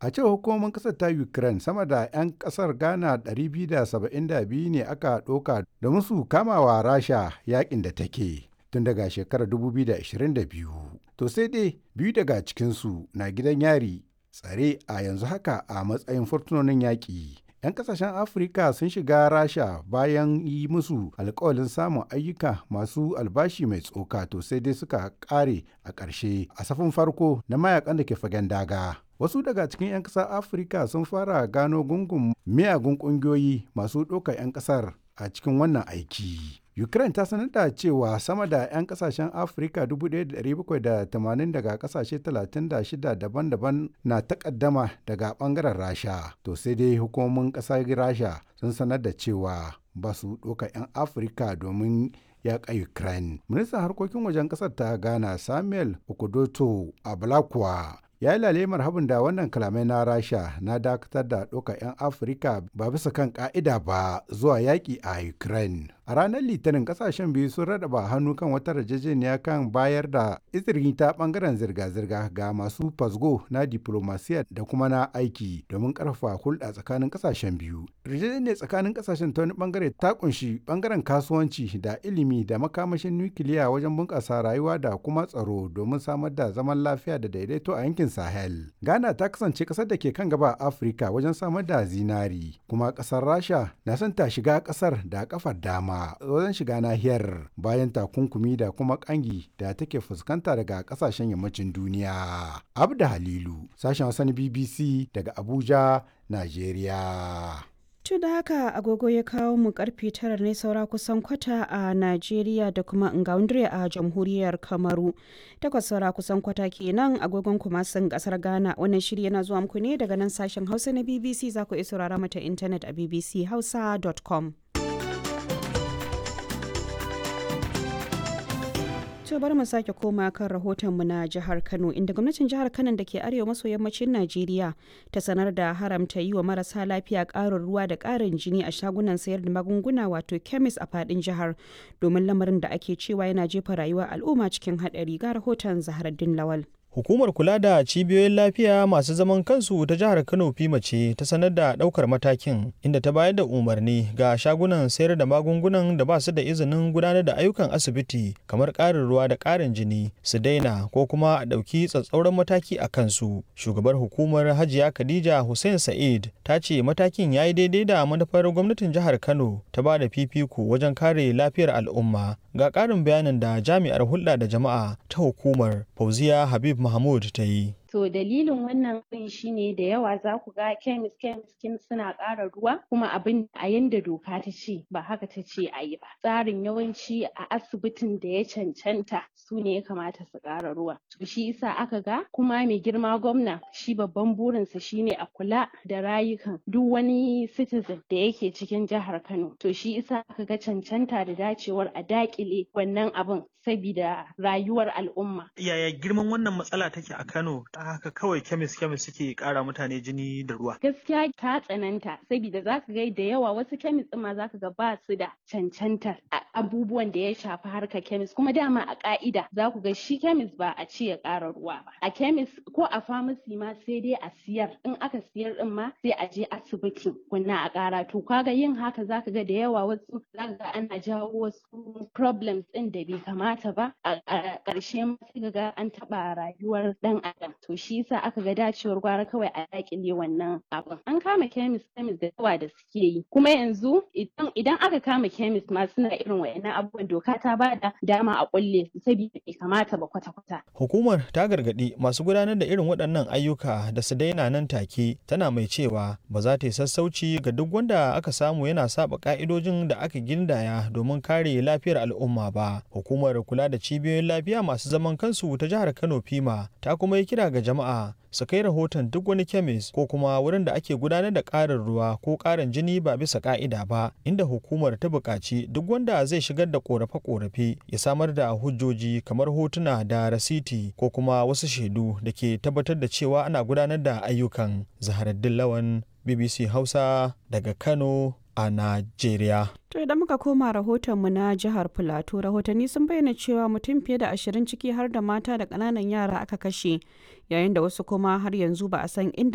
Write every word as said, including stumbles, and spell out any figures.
A cewa hukumomin ƙasar ta Ukraine sama da 'yan ƙasar Ghana ɗari biyu da saba'in da biyu ne aka ɗauka da musu kamawa Rasha yakin da take tun daga shekarar dubu biyu da ashirin da biyu. To sai dai biyu daga cikinsu na gidan yari tsare a yanzu haka a matsayin fursunonin yaƙi. 'Yan kasashen Afirka sun shiga Rasha bayan yi musu alkawalin samun ayyuka masu albashi mai tsoka, to sai dai suka kare a ƙarshe a safin farko na mayakan da ke fagen daga. Wasu daga cikin 'yan ƙasar Afirka sun fara gano gungun miyagun ƙungiyoyi masu ɗaukar 'yan ƙasar a cikin wannan aiki. Ukraine ta sanar da cewa sama da 'yan kasashen Afirka dubu ɗaya da ɗari bakwai da tamanin daga kasashe talatin da shida daban-daban na takaddama daga ɓangaren Rasha. To sai dai hukumomin ƙasar Rasha sun sanar da cewa ba su ɗauka 'yan Afirka domin yaƙa Ukraine. Ministan harkokin wajen ƙasar ta Ghana Samuel Okudoto Ablakwa ya yi lalemar habin da wannan kalamai na Rasha na dakatar da ɗaukar 'yan Afirka ba bisa kan ƙa'ida ba zuwa yaƙi a Ukraine. A ranar Litinin ƙasashen biyu sun raɗaba hannu kan wata yarjejeniya kan bayar da izini ta ɓangaren zirga-zirga ga masu fasgo na diplomasiya da kuma na aiki domin ƙarfafa hulɗa tsakanin ƙasashen biyu. Yarjejeniyar tsakanin ƙasashen ta wani ɓangare ta ƙunshi ɓangaren kasuwanci da ilimi da makamashin nukiliya wajen bunƙasa rayuwa da kuma tsaro domin samar da zaman lafiya da daidaito a yankin Sahel. Ghana ta kasance ƙasar da ke kan gaba a Afirka wajen samar da zinari, kuma ƙasar Rasha na son ta shiga ƙasar da kafar dama wajen shiga nahiyar bayan takunkumi da kuma kangi da take fuskanta daga kasashen yammacin duniya. Abda Halilu, sashen Hausa na B B C daga Abuja, Najeriya. To da haka agogo ya kawo mu karfe tara ne saura kusan kwata a Najeriya da kuma Ngaundre a jamhuriyar Kamaru. Takwas saura kusan kwata kenan agogon kuma sun kasar Ghana. Wannan shiri yana zuwa muku ne daga nan sashen Hausa na B B C, za ku iya saurara mata intanet a b b c hausa dot com. To bari mu sake koma kan rahotonmu na jihar Kano, inda gwamnatin jihar Kano da ke arewa maso yammacin Najeriya ta sanar da haramta yi wa marasa lafiya ƙarin ruwa da ƙarin jini a shagunan sayar da magunguna wato kemis a faɗin jihar, domin lamarin da ake cewa yana jefa rayuwar al'umma cikin haɗari. Ga rahoton Zaharaddin Lawal. Hukumar kula da cibiyoyin lafiya masu zaman kansu ta jihar Kano Fima ce ta sanar da ɗaukar matakin, inda ta bayar da umarni ga shagunan sayar da magungunan da ba su da izinin gudanar da ayyukan asibiti kamar ƙarin ruwa da ƙarin jini su daina ko kuma a ɗauki tsatsauran mataki a kansu. Shugabar hukumar Hajiya Khadija Hussein Sa'id ta ce matakin ya yi daidai da manufar gwamnatin jihar Kano ta ba da fifiko wajen kare lafiyar al'umma. Ga ƙarin bayanin da jami'ar hulɗa da jama'a ta hukumar Fauziya Habib Mahmud ta yi. To dalilin wannan ɗin shine da yawa za ku ga kemis kemis suna ƙara ruwa, kuma abin a yanda doka ta ce ba haka ta ce a yi ba. Tsarin yawanci a asibitin da ya cancanta su ne ya kamata su ƙara ruwa. To shi yasa aka ga kuma mai girma gwamna shi babban burinsa shine a kula da rayukan duk wani citizen da yake cikin jihar Kano. To shi yasa aka ga cancanta da dacewar a daƙile wannan abin sabida rayuwar al'umma. Yaya girman wannan matsala take a Kano? Haka kawai kemis kemis suke kara mutane jini da ruwa. Gaskiya ta tsananta saboda zaka ga da yawa wasu kemis din ma zaka ga ba su da cancantar abubuwan da ya shafi harkar kemis, kuma dama a ka'ida za ku ga shi kemis ba a ce ya kara ruwa ba. A kemis ko a famasi ma sai dai a siyar, in aka siyar din ma sai a je asibiti kunna a kara. To kaga yin haka zaka ga da yawa wasu zaka ga ana jawo wasu problems din da bai kamata ba, a ƙarshe ma sai ga an taɓa rayuwar ɗan adam. To shi yasa aka ga dacewar gwara kawai a dakile wannan abin. An kama kemis kemis da yawa da suke yi, kuma yanzu idan idan aka kama kemis ma suna irin wayannan abubuwan, doka ta bada dama a kulle su saboda bai kamata ba kwata-kwata. Hukumar ta gargadi masu gudanar da irin waɗannan ayyuka da su daina nan take, tana mai cewa ba za ta yi sassauci ga duk wanda aka samu yana saba ka'idojin da aka gindaya domin kare lafiyar al'umma ba. Hukumar kula da cibiyoyin lafiya masu zaman kansu ta jihar Kano Fima ta kuma yi kira ga jama'a su kai rahoton duk wani kemis ko kuma wurin da ake gudanar da ƙarin ruwa ko ƙarin jini ba bisa ƙa'ida ba, inda hukumar ta buƙaci duk wanda zai shigar da ƙorafe-ƙorafe ya samar da hujjoji kamar hotuna da rasiti ko kuma wasu shaidu da ke tabbatar da cewa ana gudanar da ayyukan. Zaharaddin Lawan, B B C Hausa daga Kano a Najeriya. To idan muka koma rahotonmu na jihar Filato, rahotanni sun bayyana cewa mutum fiye da ashirin ciki har da mata da ƙananan yara aka kashe, yayin da wasu kuma har yanzu ba a san inda